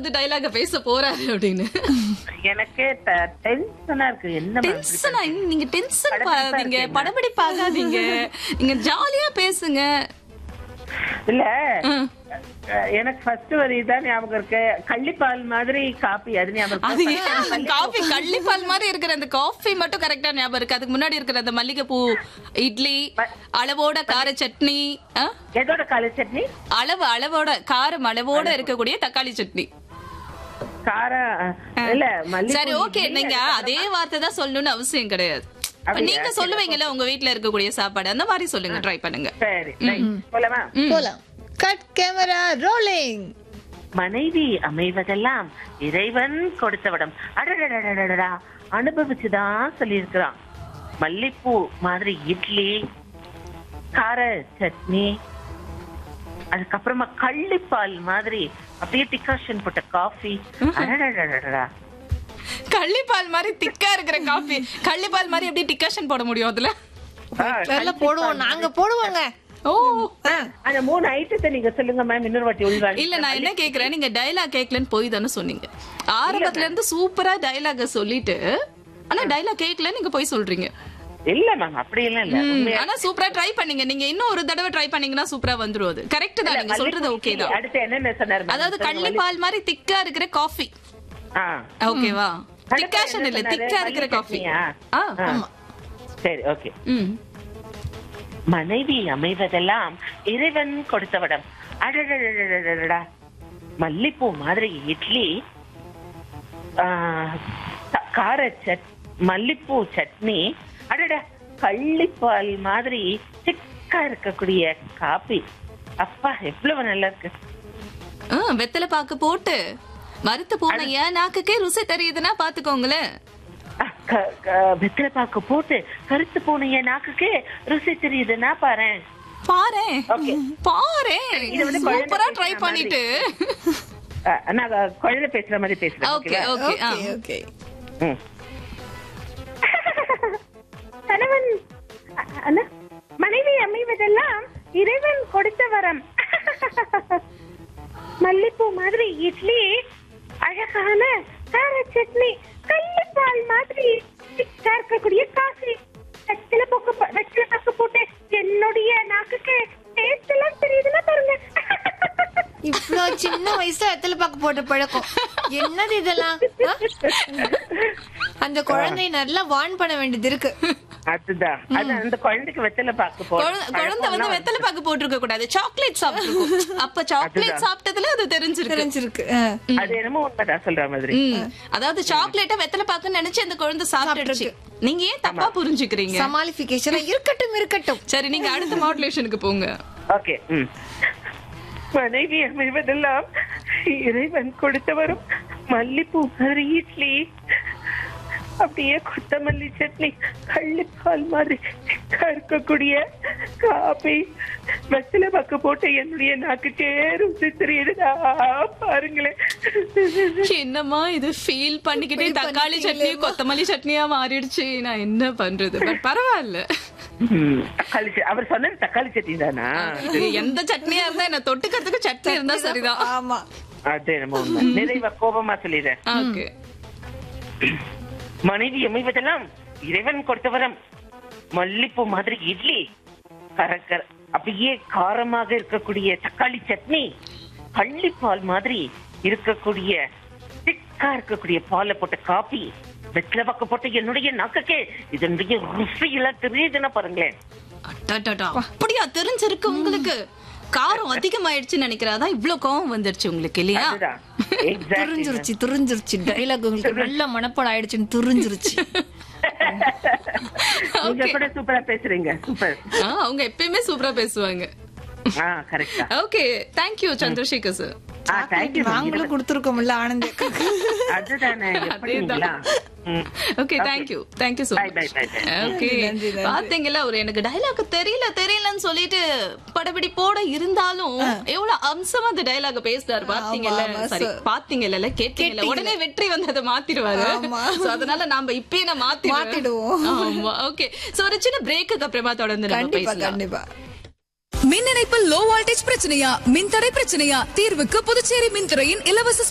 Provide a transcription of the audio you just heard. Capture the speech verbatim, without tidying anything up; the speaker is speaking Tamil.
வந்து டைலாக பேச போறாரு அப்படின்னு. எனக்கு டென்ஷனா இருக்கு. என்ன டென்ஷனா? நீங்க டென்ஷன் பாக்காதீங்க, படபடி பாக்காதீங்க, நீங்க ஜாலியா பேசுங்க. இல்ல எனக்கு ஃபர்ஸ்ட் வரி தான் ஞாபகம் இருக்கு. கள்ளிப்பால் மாதிரி காபி, அது ஞாபகம் அது காஃபி கள்ளிப்பால் மாதிரி இருக்கிற அந்த காஃபி மட்டும் கரெக்டா ஞாபகம் இருக்கு. அதுக்கு முன்னாடி இருக்கிற அந்த மல்லிகைப்பூ இட்லி, அளவோட கார சட்னி. எதோட கார சட்னி? அளவு அளவோட காரம் அளவோட இருக்கக்கூடிய தக்காளி சட்னி. சரி, ஓகே. நீங்க அதே வார்த்தை தான் சொல்லணும்னு அவசியம் கிடையாது. நீங்க சொல்லுவீங்கல்ல உங்க வீட்ல இருக்கக்கூடிய சாப்பாடு, அந்த மாதிரி சொல்லுங்க, ட்ரை பண்ணுங்க. சரி, போலாமா? போலாம். Cut camera rolling. மனைவி அமைவதெல்லாம் இறைவன் கொடுத்த வரம். அடடடடடடா, அனுபவிச்சுதான் சொல்லியிருக்கிறான். மல்லிப்பூ மாதிரி இட்லி, கார சட்னி, அதுக்கப்புறமா கள்ளிப்பால் மாதிரி அப்படியே டிகாஷன் போட்ட காஃபி. அடடடடடா, கள்ளிப்பால் மாதிரி திக்கா இருக்கிற காஃபி, கள்ளிப்பால் மாதிரி எப்படி டிகாஷன் போட முடியும்? அதுல போடுவோம், நாங்க போடுவோங்க. ஓ, அந்த மூணு ஐட்டத்தை நீங்க சொல்லுங்க மேம், இன்னொரு வாட்டி உள்வாங்க. இல்ல, நான் என்ன கேக்குறேன், நீங்க டயலாக் கேட்கலன்னு போய் தானே சொன்னீங்க. ஆரம்பத்துல இருந்து சூப்பரா டயலாக சொல்லிட்டு, ஆனா டயலாக் கேட்கல நீங்க போய் சொல்றீங்க. இல்ல மேம், அப்படி இல்ல இல்ல. ஆனா சூப்பரா ட்ரை பண்ணீங்க. நீங்க இன்னும் ஒரு தடவை ட்ரை பண்ணீங்கன்னா சூப்பரா வந்துரும். அது கரெக்ட் தான், நீங்க சொல்றது ஓகே தான். அடுத்து என்ன சொன்னாரு? அதாவது கள்ளிப்பால் மாதிரி திக்கா இருக்கிற காஃபி. ஓகேவா? டிகாஷன் இல்ல, திக்கா இருக்கிற காஃபி. ஆமா, சரி, ஓகே. மனைவி அமைவதெல்லாம் இறைவன் கொடுத்த வரம். அடடடடடடா, மல்லிப்பூ மாதிரி இட்லி, கார சட் மல்லிப்பூ சட்னி, அடட கள்ளிப்பால் மாதிரி திக்கா இருக்கக்கூடிய காபி. அப்பா, எவ்வளவு நல்லா இருக்கு. வெத்தலை பாக்கு போட்டு மறுத்து போன ஏன் நாக்குக்கே ருசி தெரியுதுன்னா பாத்துக்கோங்களேன். வெத்தலை பாக்கு போட்டு கருத்து போன என் நாக்குக்கே ருசி தெரியுதுன்னா பாரு பாரு பாரு. சூப்பரா ட்ரை பண்ணிட்டு நான் குழந்தை பேசுற மாதிரி பேசுறேன். Okay okay okay. கணவன் மனைவி அமைவதெல்லாம் இறைவன் கொடுத்த வரம். மல்லிப்பூ மாதிரி இட்லி, அழகான கார சட்னி, கள்ளிப்பால் மாதிரி இருக்கக்கூடிய காஃபி, வெத்தலை பாக்கு வெத்தலை பாக்கு போட்டு என்னுடைய நாக்குக்கு டேஸ்ட் எல்லாம் தெரியுதுன்னா பாருங்க. இவ்ளோ சின்ன வயசுல வெத்தலை பாக்கு போட்டு பழக்கம் என்னது இதெல்லாம்? அந்த குழந்தைய நல்லா வார்ன் பண்ண வேண்டியது இருக்கு. அதுதான், அது அந்த குழந்தைக்கு வெத்தலை பாக்கு போட்டு, குழந்தை வந்து வெத்தலை பாக்கு போட்டுருக்க கூடாது, சாக்லேட் சாப்பிட்டுருக்கும். அப்ப சாக்லேட் சாப்பிட்டதுல அது தெரிஞ்சிருக்கு தெரிஞ்சிருக்கு அது என்னமோ உண்மைதான் சொல்ற மாதிரி. அதாவது சாக்லேட்ட வெத்தலை பாக்குன்னு நினைச்சு அந்த குழந்தை சாப்பிட்டுருச்சு. நீங்க ஏன் தப்பா புரிஞ்சுக்கிறீங்க? சமாளிஃபிகேஷன் இருக்கட்டும் இருக்கட்டும். சரி, நீங்க அடுத்த மாடுலேஷனுக்கு போங்க. ஓகே. மனைவி அமைவதெல்லாம் இறைவன் கொடுத்த வரும். மல்லிப்பூ மாதிரி இட்லி, அப்படியே கொத்தமல்லி சட்னி, கள்ளிப்பால் மாதிரி இருக்கக்கூடிய காபி, வெத்தலை பாக்கு போட்டு என்னுடைய நாக்குக்கே ருசி தெரியுதுடா பாருங்களேன். என்னமா இது ஃபீல் பண்ணிக்கிட்டே தக்காளி சட்னி கொத்தமல்லி சட்னியா மாறிடுச்சு. நான் என்ன பண்றது? பட் பரவாயில்ல. தக்காளி அவர் சொன்னது தக்காளி சட்னி தானா? எந்த சட்னியா இருந்தா என்ன, தொட்டுக்கிறதுக்கு சட்னி இருந்தா சரிதான். ஆமா, அது என்னமோ நிறைவா கோபமா சொல்லிடுறேன். ஓகே. மனைவி அமைவதெல்லாம் இறைவன் கொடுத்த வரம். மல்லிப்பூ மாதிரி இட்லி, கரக்கர அப்படியே காரமாக இருக்கக்கூடிய தக்காளி சட்னி, கள்ளிப்பால் மாதிரி இருக்கக்கூடிய திக்கா இருக்கக்கூடிய பாலை போட்ட காபி, வெத்தலை பாக்கு போட்ட என்னுடைய நாக்கே இதனுடைய ருசி எல்லாம் தெரியுதுன்னா பாருங்களேன். அப்படியா தெரிஞ்சிருக்கு உங்களுக்கு? காரம் அதிகமாயிடுச்சுன்னு நினைக்கிறதா இவ்வளவு கோவம் வந்துருச்சு உங்களுக்கு இல்லையா? துரிஞ்சிருச்சு துரிஞ்சிருச்சு டைலாக் உங்களுக்கு நல்ல மனப்பாடம் ஆயிடுச்சுன்னு துரிஞ்சிருச்சு. நீங்க கூட சூப்பரா பேசுறீங்க. சூப்பர். அவங்க எப்பயுமே சூப்பரா பேசுவாங்க. Okay, thank you Chandrasekhar sir. நாங்களும் கொடுத்துருக்கோம்ல ஆனந்த். அதுதானே. Okay, thank you thank you so much. Okay, பாத்தீங்களா, ஒரு எனக்கு டைலாக் தெரியல தெரியலன்னு சொல்லிட்டு படபடி போட இருந்தாலும் எவ்வளவு அம்சமா அந்த டைலாக் பேசுறாரு பாத்தீங்கல்ல. சரி, பாத்தீங்கல்ல, கேட்டீங்கல்ல, உடனே வெற்றி வந்து அதை மாத்திடுவாரு. அதனால நாம இப்பயே நான் மாத்தி மாத்திடுவோம். ஆமா, ஓகே. சோ ஒரு சின்ன பிரேக்குக்கு அப்புறமா தொடர்ந்து நம்ம பேசலாம். கண்டிப்பா. மின் இணைப்பில் லோ வோல்டேஜ் பிரச்சனையா, மின்தடை பிரச்சனையா? தீர்வுக்கு புதுச்சேரி மின்துறையின் இலவச